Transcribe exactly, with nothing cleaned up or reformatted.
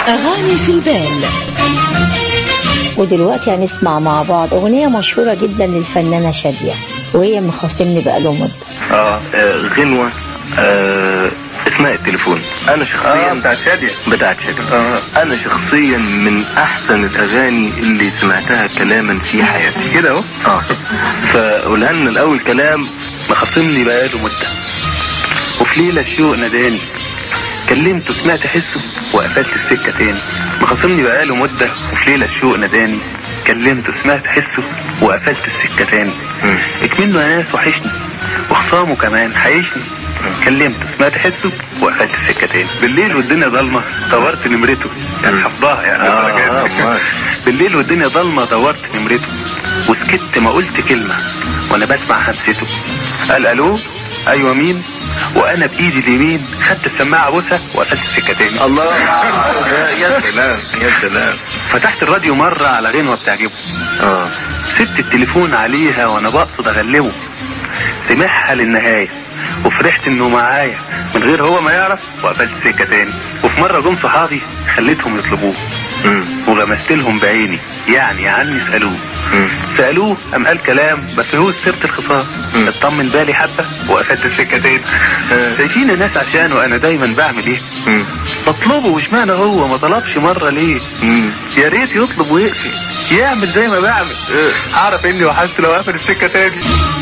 أغاني في البال. ودلوقتي هنسمع مع بعض أغنية مشهورة جدا للفنانة شادية وهي مخاصمني بقاله مدة. اه غنوة آه اسمها التليفون. انا شخصيا آه بتاعت شادية بتاعت شادية آه. انا شخصيا من احسن الاغاني اللي سمعتها كلاما في حياتي كده اهو. اه فقولها لنا الاول كلام. مخاصمني بقاله مدة وفي ليلة الشوق ناداني، كلمته سمعت حسه وقفلت السكة تاني. مخاصمني بقاله مدة وفي ليلة الشوق ناداني، كلمته سمعت حسه وقفلت السكة تاني. اكمنه يا ناس وحشني وخصامه كمان حيشني، كلمته سمعت حسه وقفلت السكة تاني. بالليل والدنيا ضلمة دورت نمرته، يعني حفظها يعني آه آه بالليل والدنيا ضلمة دورت نمرته وسكت ما قلت كلمة وانا بسمع همسته. قال الو ايوه مين، وانا بايدي اليمين خدت السماعه بوسه وقفلت السكه تاني. الله يا سلام يا سلام. فتحت الراديو مره على غنوه بتعجبه اه سبت التليفون عليها وانا بقصد اغلبه، سمعها للنهايه وفرحت انه معايا من غير هو ما يعرف وقفلت السكه تاني. وفي مره جم صحابي خليتهم يطلبوه وغمست لهم بعيني يعني عني سالوه سالوه قام قال كلام بس هو سيره الخطاب، اطمن بالي حبه وقفلت السكه تاني. شايفين الناس عشان وانا دايما بعمل ايه؟ بطلبه وش معنى هو ما طلبش مره ليه؟ يا ريت يطلب ويقفل يعمل زي ما بعمل، اعرف اني وحشت لو قفل السكه تاني.